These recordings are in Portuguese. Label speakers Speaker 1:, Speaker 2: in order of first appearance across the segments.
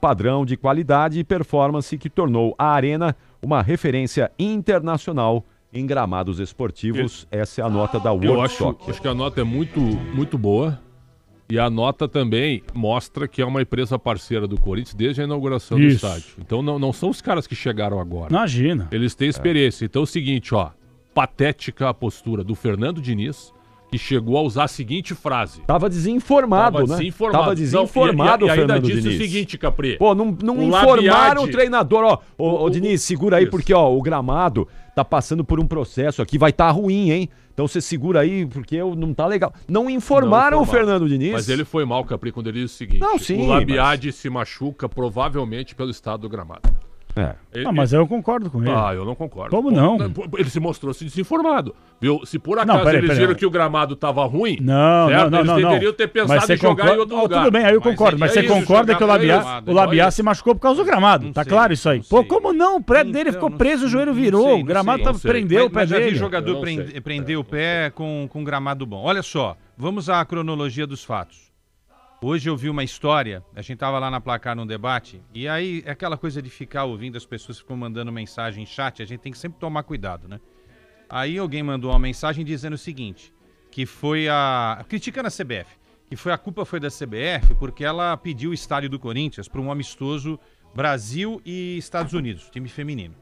Speaker 1: padrão de qualidade e performance que tornou a Arena uma referência internacional em gramados esportivos. Essa é a nota da World Soccer.
Speaker 2: Acho que a nota é muito, muito boa. E a nota também mostra que é uma empresa parceira do Corinthians desde a inauguração do estádio. Então não são os caras que chegaram agora.
Speaker 3: Imagina.
Speaker 2: Eles têm experiência. Então é o seguinte, ó. Patética a postura do Fernando Diniz, que chegou a usar a seguinte frase.
Speaker 1: Tava desinformado, né? Tava desinformado
Speaker 2: e
Speaker 1: o
Speaker 2: ainda
Speaker 1: Fernando
Speaker 2: disse
Speaker 1: Diniz.
Speaker 2: o seguinte, Capri.
Speaker 1: Pô, não informaram o treinador, ó. Ô, Diniz, segura aí, porque, ó, o gramado tá passando por um processo aqui, vai tá ruim, hein? Então você segura aí, porque não tá legal. Não informaram o Fernando Diniz.
Speaker 2: Mas ele foi mal, Capri, quando ele disse o seguinte.
Speaker 1: Não, sim,
Speaker 2: o Labiade se machuca provavelmente pelo estado do gramado.
Speaker 3: Mas eu concordo com ele.
Speaker 2: Eu não concordo.
Speaker 3: Como não?
Speaker 2: Ele se mostrou desinformado. Viu? Se por acaso eles viram que o gramado estava ruim, eles deveriam ter pensado em jogar em outro lugar.
Speaker 3: Tudo bem, aí eu concordo. Mas você concorda que o Labiá se machucou por causa do gramado? Tá claro isso aí? Pô, como não? O pé dele ficou preso, o joelho virou, o gramado prendeu o pé dele.
Speaker 4: Mas já vi jogador prender o pé com gramado bom. Olha só, vamos à cronologia dos fatos. Hoje eu vi uma história, a gente tava lá na Placar num debate, e aí é aquela coisa de ficar ouvindo as pessoas que ficam mandando mensagem em chat, a gente tem que sempre tomar cuidado, né? Aí alguém mandou uma mensagem dizendo o seguinte, que foi criticando a CBF, que a culpa foi da CBF porque ela pediu o estádio do Corinthians para um amistoso Brasil e Estados Unidos, time feminino.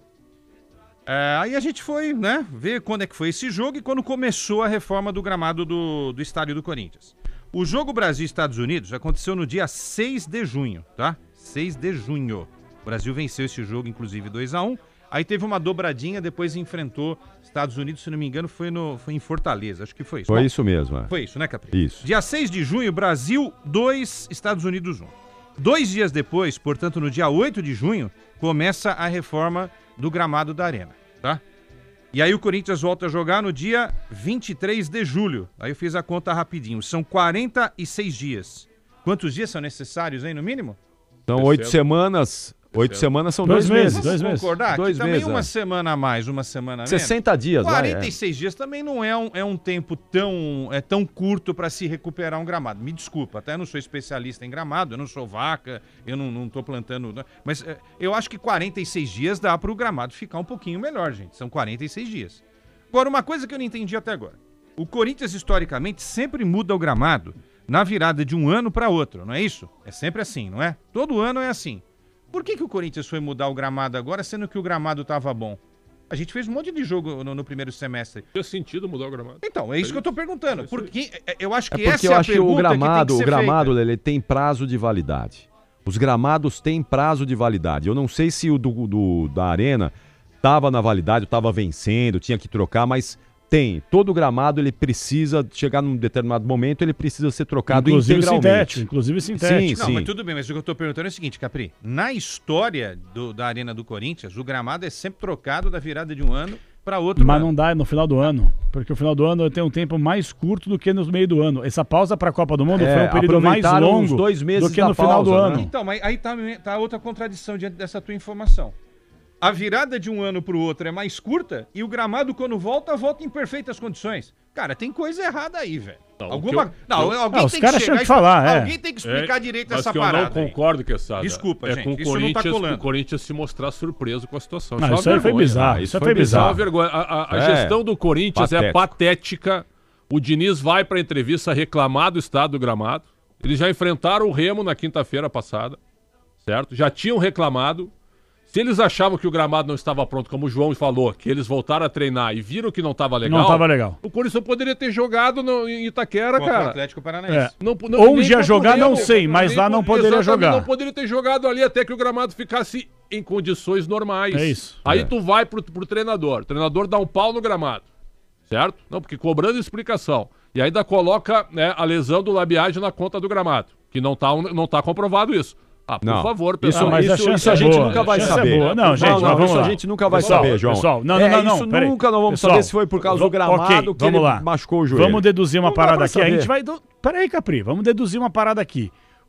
Speaker 4: Aí a gente foi, né, ver quando é que foi esse jogo e quando começou a reforma do gramado do estádio do Corinthians. O jogo Brasil e Estados Unidos aconteceu no dia 6 de junho, tá? 6 de junho. O Brasil venceu esse jogo, inclusive, 2-1. Aí teve uma dobradinha, depois enfrentou Estados Unidos, se não me engano, foi em Fortaleza. Acho que foi isso.
Speaker 1: Foi isso mesmo.
Speaker 4: Foi isso, né, Capri?
Speaker 1: Isso.
Speaker 4: Dia 6 de junho, Brasil 2, Estados Unidos 1. 2 dias depois, portanto, no dia 8 de junho, começa a reforma do gramado da Arena, tá? E aí o Corinthians volta a jogar no dia 23 de julho. Aí eu fiz a conta rapidinho. São 46 dias. Quantos dias são necessários aí, no mínimo?
Speaker 1: São 8 semanas. 8 semanas são 2 meses.
Speaker 4: Vamos concordar?
Speaker 1: 2
Speaker 4: também
Speaker 1: meses.
Speaker 4: Uma semana a mais, uma semana a menos.
Speaker 1: 60 dias,
Speaker 4: 46 dias também não é um tempo tão curto para se recuperar um gramado. Me desculpa, até eu não sou especialista em gramado, eu não sou vaca, eu não tô plantando... Mas eu acho que 46 dias dá para o gramado ficar um pouquinho melhor, gente. São 46 dias. Agora, uma coisa que eu não entendi até agora. O Corinthians, historicamente, sempre muda o gramado na virada de um ano para outro, não é isso? É sempre assim, não é? Todo ano é assim. Por que o Corinthians foi mudar o gramado agora, sendo que o gramado estava bom? A gente fez um monte de jogo no primeiro semestre.
Speaker 2: Faz sentido mudar o gramado.
Speaker 4: Então, é isso que eu tô perguntando. Porque eu acho que
Speaker 1: essa é a pergunta que tem que ser feita. O gramado, ele tem prazo de validade. Os gramados têm prazo de validade. Eu não sei se o da Arena estava na validade, estava vencendo, tinha que trocar, mas... Tem. Todo gramado, ele precisa chegar num determinado momento, ele precisa ser trocado integralmente.
Speaker 3: Inclusive sintético.
Speaker 4: Não, mas tudo bem, mas o que eu tô perguntando é o seguinte, Capri. Na história da Arena do Corinthians, o gramado é sempre trocado da virada de um ano para outro ano.
Speaker 3: Mas não dá no final do ano, porque o final do ano tem um tempo mais curto do que no meio do ano. Essa pausa para a Copa do Mundo foi um período mais longo
Speaker 1: 2 meses
Speaker 3: do que no final do ano.
Speaker 4: Então, mas aí tá outra contradição diante dessa tua informação. A virada de um ano pro outro é mais curta e o gramado, quando volta em perfeitas condições. Cara, tem coisa errada aí, velho.
Speaker 2: Alguém
Speaker 3: os caras tinham que falar,
Speaker 4: Alguém tem que explicar direito essa parada.
Speaker 2: Mas eu não concordo com essa.
Speaker 4: Desculpa, gente,
Speaker 2: com
Speaker 4: isso não tá colando.
Speaker 2: O Corinthians se mostrar surpreso com a situação.
Speaker 3: Não, isso aí foi bizarro. Isso foi bizarro.
Speaker 2: É uma vergonha. A gestão do Corinthians é patética. O Diniz vai pra entrevista reclamar do estado do gramado. Eles já enfrentaram o Remo na quinta-feira passada, certo? Já tinham reclamado. Se eles achavam que o gramado não estava pronto, como o João falou, que eles voltaram a treinar e viram que não estava legal...
Speaker 3: Não estava legal.
Speaker 2: O Corinthians poderia ter jogado em Itaquera, cara.
Speaker 4: O Atlético Paranaense.
Speaker 3: Onde ia jogar, não sei, mas lá não poderia jogar.
Speaker 2: Não poderia ter jogado ali até que o gramado ficasse em condições normais.
Speaker 3: É isso.
Speaker 2: Aí tu vai pro treinador. O treinador dá um pau no gramado. Certo? Não, porque cobrando explicação. E ainda coloca, né, a lesão do Labiade na conta do gramado. Que não tá comprovado isso. Por favor, pessoal.
Speaker 1: Isso a gente nunca vai saber.
Speaker 3: Não, gente,
Speaker 1: isso a gente nunca vai saber, João.
Speaker 3: Pessoal, não.
Speaker 1: Isso nunca nós vamos saber se foi por causa do gramado que ele machucou o joelho.
Speaker 3: Vamos deduzir uma parada aqui. A gente vai... Peraí, Capri, vamos deduzir uma parada aqui.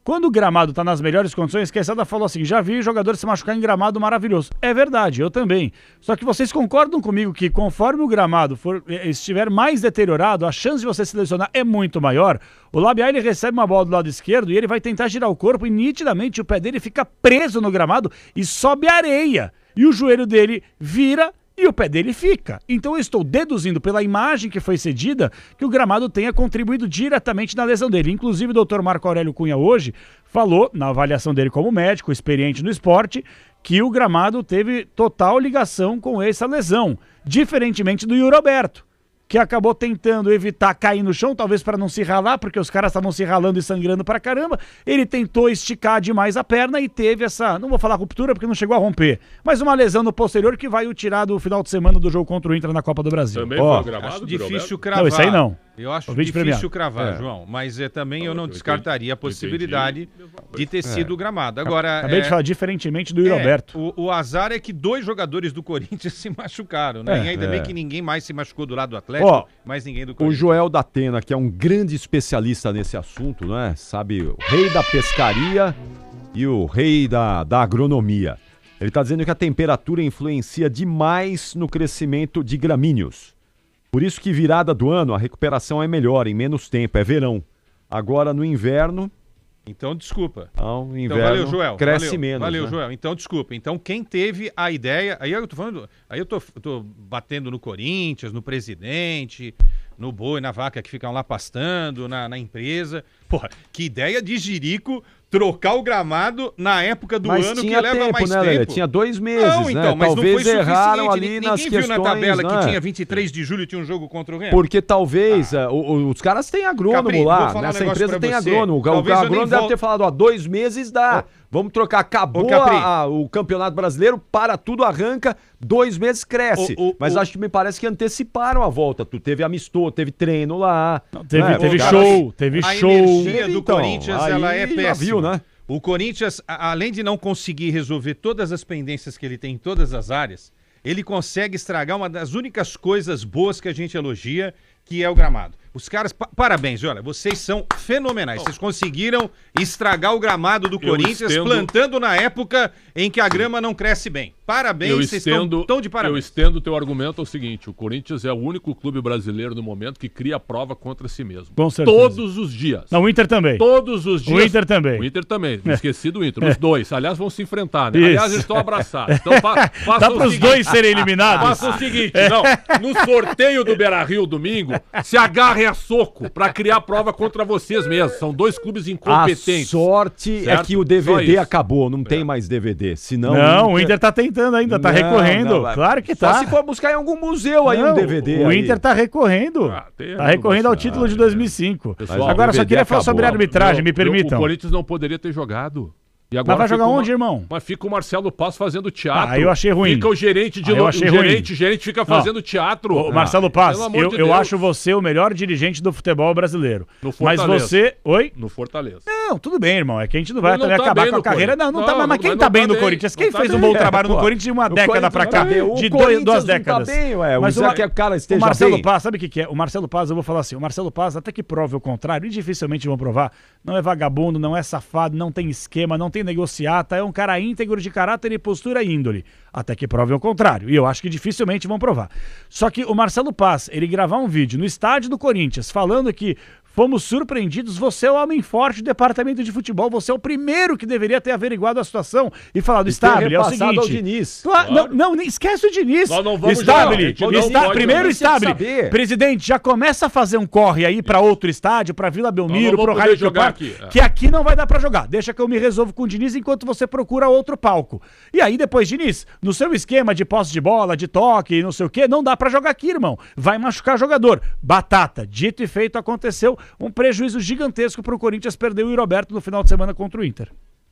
Speaker 3: Quando o gramado tá nas melhores condições, Quesada falou assim, já vi jogador se machucar em gramado maravilhoso. É verdade, eu também. Só que vocês concordam comigo que conforme o gramado estiver mais deteriorado, a chance de você se lesionar é muito maior. O Labiá, ele recebe uma bola do lado esquerdo e ele vai tentar girar o corpo e nitidamente o pé dele fica preso no gramado e sobe areia. E o joelho dele vira e o pé dele fica. Então eu estou deduzindo pela imagem que foi cedida que o gramado tenha contribuído diretamente na lesão dele. Inclusive o Dr. Marco Aurélio Cunha hoje falou, na avaliação dele como médico, experiente no esporte, que o gramado teve total ligação com essa lesão, diferentemente do Yuri Alberto, que acabou tentando evitar cair no chão, talvez para não se ralar, porque os caras estavam se ralando e sangrando pra caramba. Ele tentou esticar demais a perna e teve essa, não vou falar ruptura porque não chegou a romper, mas uma lesão no posterior que vai o tirar do final de semana do jogo contra o Inter na Copa do Brasil.
Speaker 2: Também foi gramado,
Speaker 4: acho difícil cravar.
Speaker 3: Não, isso aí não.
Speaker 4: Eu acho difícil cravar, João, mas também eu não descartaria a possibilidade de ter sido o gramado. Agora,
Speaker 3: acabei de falar, diferentemente do Yuri Alberto.
Speaker 4: O azar é que 2 jogadores do Corinthians se machucaram, né? E ainda bem que ninguém mais se machucou do lado do Atlético, mas ninguém do Corinthians.
Speaker 1: O Joel da Atena, que é um grande especialista nesse assunto, né? Sabe, o rei da pescaria e o rei da agronomia. Ele está dizendo que a temperatura influencia demais no crescimento de gramíneos. Por isso que virada do ano, a recuperação é melhor, em menos tempo, é verão. Agora no inverno...
Speaker 4: Então, desculpa.
Speaker 1: No inverno,
Speaker 4: então, valeu, Joel.
Speaker 1: Cresce menos.
Speaker 4: Valeu,
Speaker 1: né?
Speaker 4: Joel. Então, desculpa. Então, quem teve a ideia... Aí eu tô falando... Aí eu tô batendo no Corinthians, no presidente, no boi, na vaca que ficam lá pastando, na empresa. Porra, que ideia de jirico trocar o gramado na época do ano que leva
Speaker 1: tempo,
Speaker 4: mais
Speaker 1: né,
Speaker 4: tempo.
Speaker 1: Lelê? Tinha 2 meses,
Speaker 4: não, então,
Speaker 1: né?
Speaker 4: Mas
Speaker 1: talvez
Speaker 4: não foi
Speaker 1: erraram ali
Speaker 4: Ninguém
Speaker 1: nas questões,
Speaker 4: viu na tabela
Speaker 1: né?
Speaker 4: que tinha 23 de julho e tinha um jogo contra o Remo?
Speaker 1: Porque talvez os caras têm agrônomo
Speaker 4: Capri,
Speaker 1: lá, nessa empresa tem agrônomo. O agrônomo deve ter falado, 2 meses dá. Vamos trocar, acabou o Campeonato Brasileiro, para tudo, arranca, 2 meses cresce. Mas acho que me parece que anteciparam a volta. Tu teve amistoso, teve treino lá.
Speaker 3: Não, teve show, teve show.
Speaker 4: A energia do Corinthians, ela é péssima.
Speaker 1: Viu, né?
Speaker 4: O Corinthians, além de não conseguir resolver todas as pendências que ele tem em todas as áreas, ele consegue estragar uma das únicas coisas boas que a gente elogia, que é o gramado. Os caras, parabéns, olha, vocês são fenomenais. Vocês conseguiram estragar o gramado do Corinthians, plantando na época em que a grama não cresce bem. Parabéns, vocês estão de parabéns.
Speaker 2: Eu estendo o teu argumento ao seguinte, o Corinthians é o único clube brasileiro no momento que cria a prova contra si mesmo.
Speaker 3: Com certeza.
Speaker 2: Todos os dias.
Speaker 3: Não, o Inter também.
Speaker 2: Todos os dias.
Speaker 3: O Inter também.
Speaker 2: O Inter também. Esqueci do Inter. Os dois. Aliás, vão se enfrentar, né? Isso. Aliás, eles estão abraçados. Então,
Speaker 3: dá para os dois serem eliminados?
Speaker 2: Faça o seguinte, no sorteio do Beira-Rio domingo, se agarrem a soco pra criar a prova contra vocês mesmos. São 2 clubes incompetentes.
Speaker 1: A sorte é que o DVD acabou, não tem mais DVD. Senão
Speaker 3: o Inter tá tentando ainda, tá recorrendo. Claro que tá.
Speaker 1: Só se for buscar em algum museu aí um DVD.
Speaker 3: O Inter tá recorrendo. Tá recorrendo ao título de 2005. Pessoal, agora, só queria falar sobre a arbitragem, me permitam.
Speaker 2: O Corinthians não poderia ter jogado. E agora
Speaker 3: mas vai jogar onde, irmão?
Speaker 2: Mas fica o Marcelo Paz fazendo teatro.
Speaker 3: Eu achei ruim.
Speaker 2: Fica o gerente de gerente fica fazendo teatro.
Speaker 3: Ô, Marcelo Paz, eu acho você o melhor dirigente do futebol brasileiro.
Speaker 2: No Fortaleza.
Speaker 3: Mas você... Oi?
Speaker 2: No Fortaleza.
Speaker 3: Não, tudo bem, irmão. É que a gente não vai também acabar com a carreira. Não tá, mas quem tá bem no Corinthians? Quem fez um bom trabalho no Corinthians de uma década pra cá? De 2 décadas.
Speaker 1: Mas o que o cara esteja
Speaker 3: bem. O Marcelo Paz, sabe o que é? O Marcelo Paz, eu vou falar assim, o Marcelo Paz, até que prove o contrário, e dificilmente vão provar, não é vagabundo, não é safado, não tem esquema, não tem negociata, é um cara íntegro de caráter e postura e índole. Até que provem o contrário. E eu acho que dificilmente vão provar. Só que o Marcelo Paz, ele gravar um vídeo no estádio do Corinthians falando que fomos surpreendidos, você é o homem forte do departamento de futebol, você é o primeiro que deveria ter averiguado a situação e falado, Stabile, é o seguinte...
Speaker 1: ao Diniz.
Speaker 3: Não, esquece o Diniz.
Speaker 2: Nós não vamos
Speaker 3: Stabile, primeiro Stabile. Presidente, já começa a fazer um corre aí pra outro estádio, pra Vila Belmiro, pro Raio de Parque, que aqui não vai dar pra jogar. Deixa que eu me resolvo com o Diniz enquanto você procura outro palco. E aí depois, Diniz, no seu esquema de posse de bola, de toque e não sei o quê, não dá pra jogar aqui, irmão. Vai machucar jogador. Batata, dito e feito, aconteceu. Um prejuízo gigantesco para o Corinthians perder o Yuri Alberto no final de semana contra o Inter.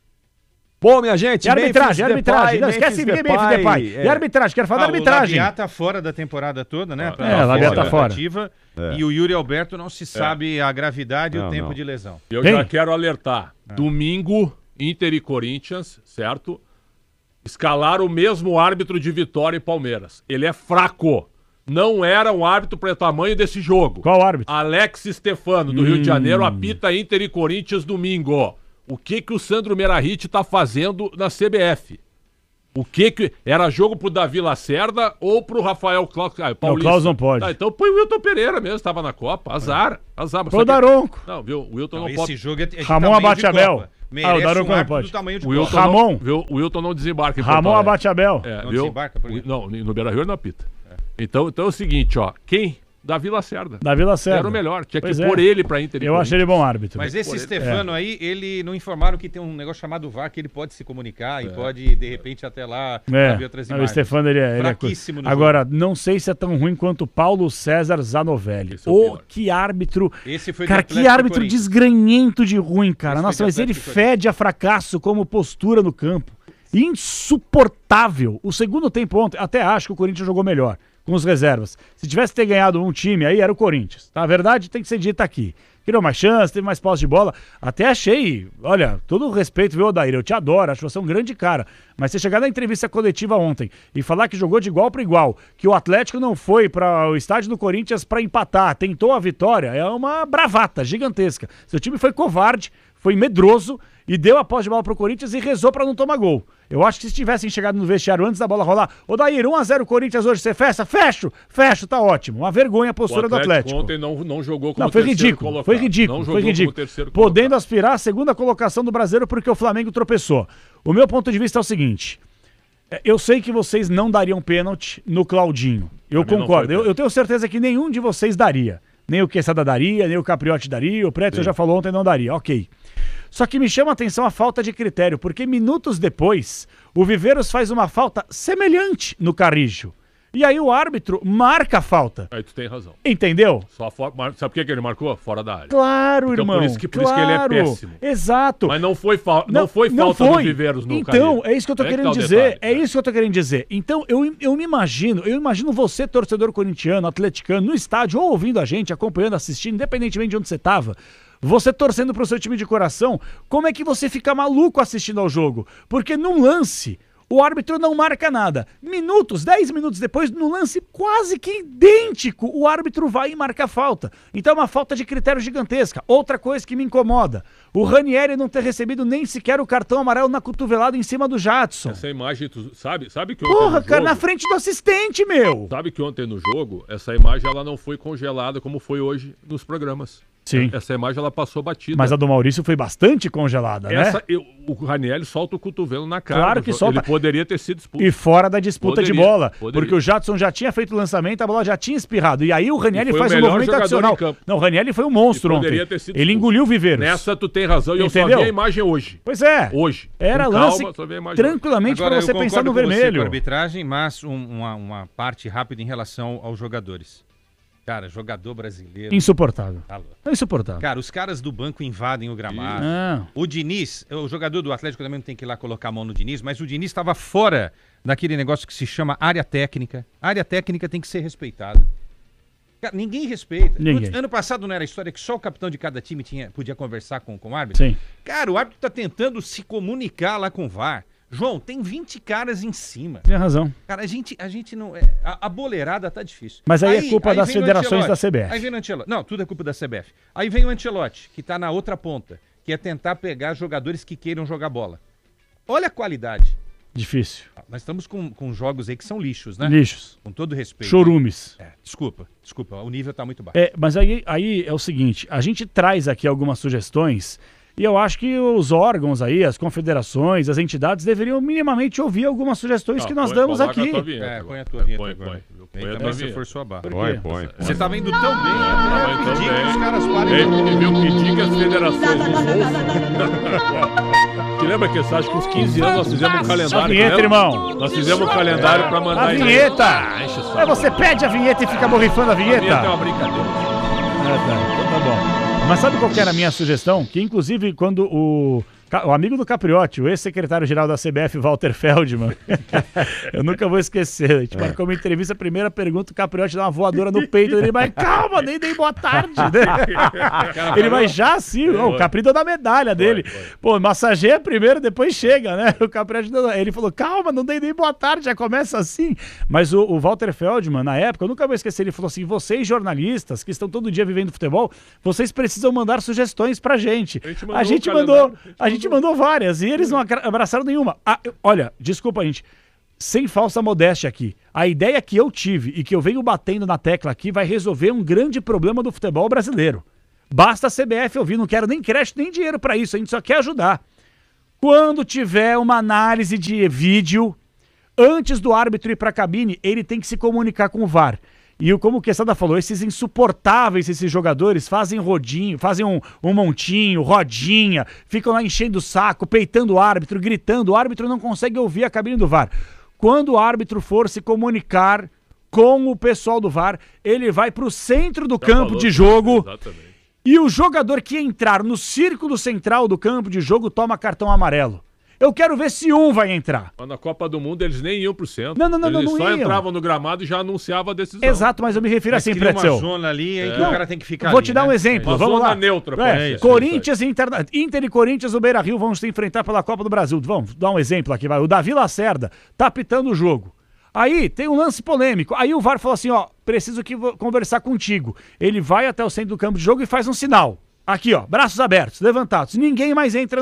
Speaker 1: Bom, minha gente,
Speaker 3: e arbitragem. Não, esquece Memphis Depay. E arbitragem, quero falar da arbitragem.
Speaker 4: O Labiá tá fora da temporada toda, né?
Speaker 3: O Labiá tá fora.
Speaker 4: E o Yuri Alberto não se sabe a gravidade e o tempo de lesão.
Speaker 2: Eu já quero alertar. Domingo, Inter e Corinthians, certo? Escalaram o mesmo árbitro de Vitória e Palmeiras. Ele é fraco. Não era um árbitro para o tamanho desse jogo.
Speaker 3: Qual árbitro?
Speaker 2: Alex Stefano, do Rio de Janeiro, apita Inter e Corinthians domingo. o que o Sandro Meirahit tá fazendo na CBF. O que era jogo pro Davi Lacerda ou pro Rafael Claus?
Speaker 3: O Claus não pode.
Speaker 2: Então põe o Wilton Pereira mesmo, estava na Copa. Azar.
Speaker 3: Foi o Daronco.
Speaker 2: Não, viu? O Wilton não
Speaker 4: esse
Speaker 2: pode.
Speaker 4: Jogo é
Speaker 3: Ramon Abate-Abel.
Speaker 4: O
Speaker 3: Daronco não pode.
Speaker 2: Ramon. O Wilton não desembarca em
Speaker 3: Ramon Abate-Abel.
Speaker 2: Não desembarca? Não, no Beira-Rio ele não apita. Então é o seguinte, ó. Quem? Davi Lacerda.
Speaker 3: Era
Speaker 2: o melhor. Tinha que pôr ele pra Inter.
Speaker 3: Eu achei ele bom árbitro.
Speaker 4: Mas esse Stefano aí, ele não informaram que tem um negócio chamado VAR, que ele pode se comunicar e pode, de repente, até lá ver outras imagens.
Speaker 3: O Stefano, ele é fraquíssimo no Agora, jogo. Não sei se é tão ruim quanto Paulo César Zanovelli. Que árbitro.
Speaker 4: Esse foi
Speaker 3: cara, que árbitro desgranhento de ruim, cara. Nossa, mas ele fede a fracasso como postura no campo. Insuportável. O segundo tempo ontem, até acho que o Corinthians jogou melhor com os reservas. Se tivesse ter ganhado um time, aí era o Corinthians. Tá? A verdade tem que ser dita aqui. Criou mais chance, teve mais posse de bola. Até achei, olha, todo o respeito, viu, Odair? Eu te adoro, acho você um grande cara. Mas você chegar na entrevista coletiva ontem e falar que jogou de igual para igual, que o Atlético não foi para o estádio do Corinthians para empatar, tentou a vitória, é uma bravata gigantesca. Seu time foi covarde, foi medroso e deu a posse de bola pro Corinthians e rezou pra não tomar gol. Eu acho que se tivessem chegado no vestiário antes da bola rolar, Odair, 1-0 Corinthians hoje, você fecha? Fecho, tá ótimo. Uma vergonha a postura do Atlético.
Speaker 2: Ontem não jogou como
Speaker 3: não, foi ridículo, foi ridículo. Podendo aspirar a segunda colocação do Brasileiro porque o Flamengo tropeçou. O meu ponto de vista é o seguinte, eu sei que vocês não dariam pênalti no Claudinho. Eu concordo, eu tenho certeza que nenhum de vocês daria. Nem o Quesada daria, nem o Capriotti daria, o Pretzel já falou ontem não daria, ok. Só que me chama a atenção a falta de critério, porque minutos depois, o Viveiros faz uma falta semelhante no Carrijo. E aí o árbitro marca a falta.
Speaker 2: Aí tu tem razão.
Speaker 3: Entendeu?
Speaker 2: Sabe por que ele marcou? Fora da área.
Speaker 3: Claro,
Speaker 2: então,
Speaker 3: irmão.
Speaker 2: Por isso que ele é péssimo.
Speaker 3: Exato.
Speaker 2: Mas não foi falta do Viveiros no
Speaker 3: Então, é isso que eu tô querendo dizer. Isso que eu tô querendo dizer. Então, eu me imagino você, torcedor corintiano, atleticano, no estádio, ou ouvindo a gente, acompanhando, assistindo, independentemente de onde você tava, você torcendo pro seu time de coração, como é que você fica maluco assistindo ao jogo? Porque num lance, o árbitro não marca nada. 10 minutos depois, num lance quase que idêntico, o árbitro vai e marca a falta. Então é uma falta de critério gigantesca. Outra coisa que me incomoda, o Ranieri não ter recebido nem sequer o cartão amarelo na cotovelada em cima do Jadson.
Speaker 2: Essa imagem, tu sabe que
Speaker 3: ontem Porra, cara, na frente do assistente, meu!
Speaker 2: Sabe que ontem no jogo, essa imagem ela não foi congelada como foi hoje nos programas.
Speaker 3: Sim.
Speaker 2: Essa imagem ela passou batida.
Speaker 3: Mas a do Maurício foi bastante congelada, né?
Speaker 2: O Ranieri solta o cotovelo na cara.
Speaker 3: Claro que solta.
Speaker 2: Ele poderia ter sido expulso.
Speaker 3: E fora da disputa de bola. Porque o Jadson já tinha feito o lançamento, a bola já tinha espirrado. E aí o Ranieri faz um movimento adicional. Não, o Ranieri foi um monstro ontem. Ele engoliu o Viveiros.
Speaker 2: Nessa tu tem razão e eu só vi a imagem hoje.
Speaker 3: Pois é.
Speaker 2: Hoje.
Speaker 3: Era lance tranquilamente para você pensar no vermelho.
Speaker 4: Com a arbitragem, mas uma parte rápida em relação aos jogadores. Cara, jogador brasileiro...
Speaker 3: Insuportável. Insuportável.
Speaker 4: Cara, os caras do banco invadem o gramado. O Diniz, o jogador do Atlético também não tem que ir lá colocar a mão no Diniz, mas o Diniz estava fora daquele negócio que se chama área técnica. A área técnica tem que ser respeitada. Cara, ninguém respeita. Ano passado não era a história que só o capitão de cada time podia conversar com o árbitro?
Speaker 3: Sim.
Speaker 4: Cara, o árbitro está tentando se comunicar lá com o VAR. João, tem 20 caras em cima.
Speaker 3: Tem razão.
Speaker 4: Cara, a gente não... A boleirada tá difícil.
Speaker 3: Mas aí é culpa das federações da CBF.
Speaker 4: Aí vem o Ancelotti. Não, tudo é culpa da CBF. Aí vem o Ancelotti, que tá na outra ponta, que é tentar pegar jogadores que queiram jogar bola. Olha a qualidade.
Speaker 3: Difícil.
Speaker 4: Nós estamos com jogos aí que são lixos, né?
Speaker 3: Lixos.
Speaker 4: Com todo respeito.
Speaker 3: Chorumes.
Speaker 4: Desculpa. O nível tá muito baixo.
Speaker 3: Mas aí é o seguinte, a gente traz aqui algumas sugestões... E eu acho que os órgãos aí, as confederações, as entidades deveriam minimamente ouvir algumas sugestões que nós damos aqui.
Speaker 4: Põe a tua vinheta. Põe. Você forçou a barra.
Speaker 1: Põe.
Speaker 4: Você tá vendo tão bem, né? Pedir que os caras parem.
Speaker 2: Pedir que as federações Te lembra que acho que uns 15 anos nós fizemos um calendário.
Speaker 3: A vinheta, irmão.
Speaker 2: Nós fizemos um calendário pra mandar.
Speaker 3: A vinheta. Você pede a vinheta e fica borrifando a vinheta. A
Speaker 2: vinheta é uma brincadeira.
Speaker 3: Tá bom. Mas sabe qual que era a minha sugestão? Que inclusive quando o amigo do Capriotti, o ex-secretário-geral da CBF, Walter Feldman, eu nunca vou esquecer, a gente marcou uma entrevista, a primeira pergunta, o Capriotti dá uma voadora no peito, ele vai, calma, nem dei boa tarde, né? Ele vai já assim, o Capri deu da medalha dele. Pô, massageia primeiro, depois chega, né? O Capriotti ele falou, calma, não dei nem boa tarde, já começa assim. Mas o Walter Feldman, na época, eu nunca vou esquecer, ele falou assim, vocês jornalistas, que estão todo dia vivendo futebol, vocês precisam mandar sugestões pra gente. A gente mandou gente mandou várias e eles não abraçaram nenhuma. Olha, desculpa, gente. Sem falsa modéstia aqui. A ideia que eu tive e que eu venho batendo na tecla aqui vai resolver um grande problema do futebol brasileiro. Basta a CBF ouvir, não quero nem crédito nem dinheiro pra isso, a gente só quer ajudar. Quando tiver uma análise de vídeo, antes do árbitro ir pra cabine, ele tem que se comunicar com o VAR. E como o Quesada falou, esses insuportáveis, esses jogadores, fazem rodinho, fazem um montinho, rodinha, ficam lá enchendo o saco, peitando o árbitro, gritando, o árbitro não consegue ouvir a cabine do VAR. Quando o árbitro for se comunicar com o pessoal do VAR, ele vai pro centro do campo de jogo. Exatamente. E o jogador que entrar no círculo central do campo de jogo toma cartão amarelo. Eu quero ver se um vai entrar.
Speaker 2: Na Copa do Mundo eles nem iam pro centro.
Speaker 3: Não
Speaker 2: Eles só
Speaker 3: iam.
Speaker 2: entravam no gramado e já anunciava a decisão.
Speaker 3: Exato, mas eu me refiro assim, Pretzel.
Speaker 4: Uma zona ali aí que o cara tem que ficar.
Speaker 3: Vou te dar um exemplo. Vamos lá.
Speaker 2: Neutra.
Speaker 3: Corinthians e Inter e Corinthians no Beira-Rio vão se enfrentar pela Copa do Brasil. Vamos dar um exemplo aqui. Vai. O Davi Lacerda tá apitando o jogo. Aí tem um lance polêmico. Aí o VAR falou assim, preciso conversar contigo. Ele vai até o centro do campo de jogo e faz um sinal. Aqui, braços abertos, levantados. Ninguém mais entra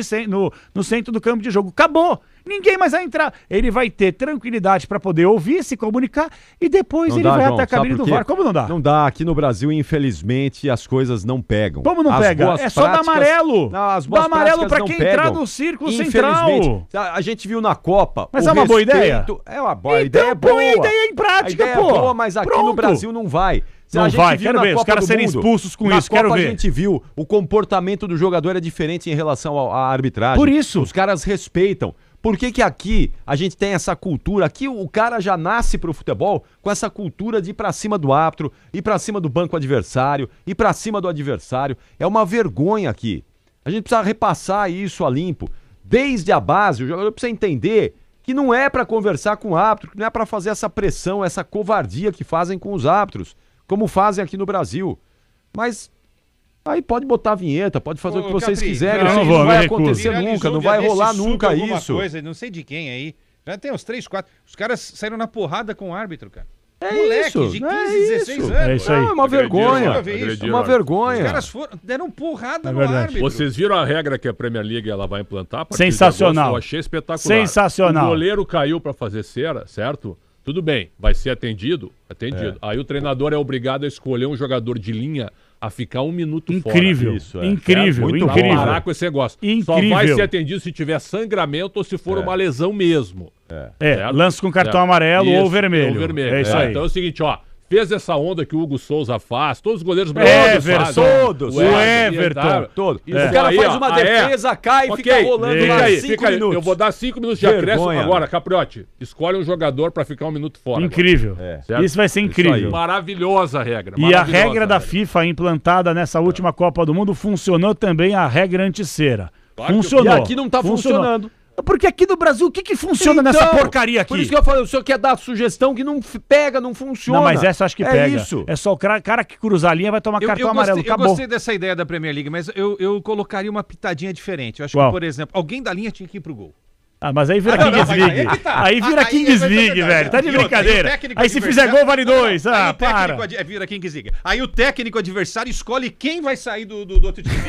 Speaker 3: no centro do campo de jogo. Acabou. Ninguém mais vai entrar. Ele vai ter tranquilidade para poder ouvir, se comunicar e depois ele vai até a cabine do VAR. Como não dá?
Speaker 1: Não dá. Aqui no Brasil, infelizmente, as coisas não pegam.
Speaker 3: Como não pega? É só dar amarelo. Dá amarelo para quem entrar no círculo central.
Speaker 1: A gente viu na Copa.
Speaker 3: Mas é uma boa ideia?
Speaker 1: É uma boa ideia. Então
Speaker 3: põe a ideia em prática, pô.
Speaker 1: É boa, mas aqui no Brasil não vai.
Speaker 3: Não vai, quero ver, os caras serem expulsos com isso, quero ver.
Speaker 1: A gente viu, o comportamento do jogador é diferente em relação à arbitragem.
Speaker 3: Por isso.
Speaker 1: Os caras respeitam. Por que aqui a gente tem essa cultura? Aqui o cara já nasce pro futebol com essa cultura de ir pra cima do árbitro, ir pra cima do banco adversário, ir pra cima do adversário. É uma vergonha aqui. A gente precisa repassar isso a limpo. Desde a base, o jogador precisa entender que não é pra conversar com o árbitro, que não é pra fazer essa pressão, essa covardia que fazem com os árbitros, como fazem aqui no Brasil. Mas aí pode botar a vinheta, pode fazer o que vocês quiserem. Isso não vai acontecer nunca, não vai rolar nunca isso.
Speaker 4: Coisa, não sei de quem aí. Já tem uns 3, 4. Os caras saíram na porrada com o árbitro, cara.
Speaker 1: É
Speaker 4: moleque
Speaker 1: isso,
Speaker 4: de 15, 16 anos.
Speaker 3: É isso aí.
Speaker 1: É uma vergonha. É uma vergonha.
Speaker 4: Os caras deram porrada no árbitro.
Speaker 2: Vocês viram a regra que a Premier League ela vai implantar?
Speaker 3: Sensacional.
Speaker 2: Eu achei espetacular.
Speaker 3: Sensacional.
Speaker 2: O goleiro caiu para fazer cera, certo? Tudo bem, vai ser atendido. Aí o treinador é obrigado a escolher um jogador de linha a ficar 1 minuto
Speaker 3: incrível,
Speaker 2: fora.
Speaker 3: Isso, incrível,
Speaker 2: muito
Speaker 3: incrível.
Speaker 2: Pra parar com esse negócio. Só vai ser atendido se tiver sangramento ou se for uma lesão mesmo.
Speaker 3: Lance com cartão amarelo ou vermelho. É isso aí.
Speaker 2: Então é o seguinte, fez essa onda que o Hugo Souza faz, todos os goleiros
Speaker 3: brasileiros
Speaker 1: todos,
Speaker 3: o Everton,
Speaker 1: todo. O cara faz uma defesa, cai e fica rolando lá 5 minutos.
Speaker 2: Eu vou dar 5 minutos de acréscimo agora, Capriotti. Escolhe um jogador pra ficar 1 minuto fora.
Speaker 3: Incrível. Isso vai ser incrível.
Speaker 2: Maravilhosa a regra.
Speaker 3: E a regra da FIFA implantada nessa última Copa do Mundo funcionou também a regra anti-cera. Funcionou.
Speaker 1: E aqui não tá funcionando.
Speaker 3: Porque aqui no Brasil, o que funciona nessa porcaria aqui?
Speaker 1: Por isso que eu falei, o senhor quer dar sugestão que não pega, não funciona.
Speaker 3: Não, mas essa eu acho que pega.
Speaker 1: Isso.
Speaker 3: É só o cara que cruzar a linha vai tomar cartão amarelo, acabou.
Speaker 4: Eu gostei dessa ideia da Premier League, mas eu colocaria uma pitadinha diferente. Eu acho que, por exemplo, alguém da linha tinha que ir pro gol.
Speaker 3: Mas aí vira Kings League. Aí vira Kings League, velho. Tá de brincadeira. Aí se fizer gol, vale 2. Para.
Speaker 4: Vira Kings League. Aí o técnico adversário escolhe quem vai sair do outro time.